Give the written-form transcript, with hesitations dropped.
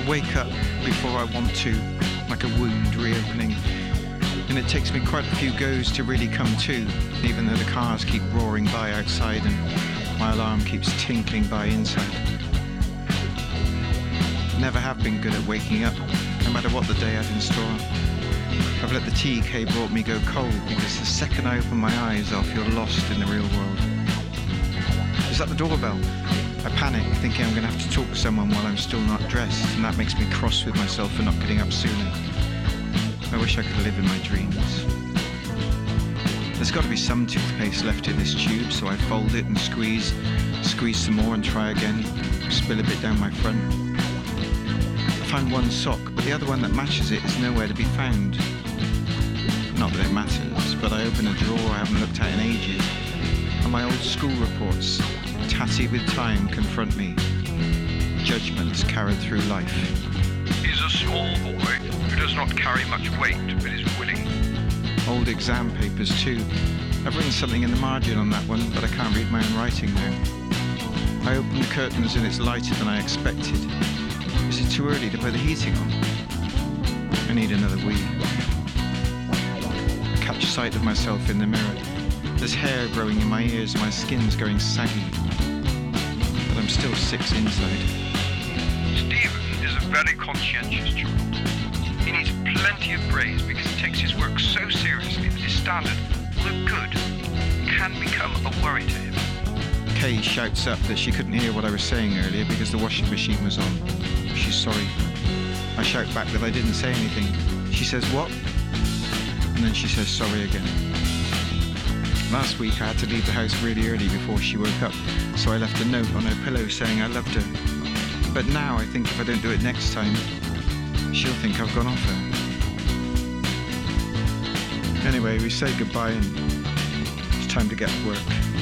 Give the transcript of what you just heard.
I wake up before I want to, like a wound reopening. And it takes me quite a few goes to really come to, even though the cars keep roaring by outside and my alarm keeps tinkling by inside. Never have been good at waking up, no matter what the day had in store. I've let the tea Kay brought me go cold because the second I open my eyes I'll feel lost in the real world. Is that the doorbell? I panic, thinking I'm going to have to talk to someone while I'm still not dressed, and that makes me cross with myself for not getting up sooner. I wish I could live in my dreams. There's got to be some toothpaste left in this tube, so I fold it and squeeze some more and try again, spill a bit down my front. I find one sock, but the other one that matches it is nowhere to be found. Not that it matters, but I open a drawer I haven't looked at in ages, and my old school reports, tatty with time, confront me. Judgments carried through life. He's a small boy who does not carry much weight, but is willing. Old exam papers too. I've written something in the margin on that one, but I can't read my own writing now. I open the curtains and it's lighter than I expected. Is it too early to put the heating on? I need another wee. I catch sight of myself in the mirror. There's hair growing in my ears and my skin's going saggy. But I'm still 6 inside. Stephen is a very conscientious child. He needs plenty of praise because he takes his work so seriously that his standard, although good, can become a worry to him. Kay shouts up that she couldn't hear what I was saying earlier because the washing machine was on. She's sorry. I shout back that I didn't say anything. She says, "What?" And then she says sorry again. Last week I had to leave the house really early before she woke up, so I left a note on her pillow saying I loved her. But now I think if I don't do it next time, she'll think I've gone off her. Anyway, we say goodbye and it's time to get to work.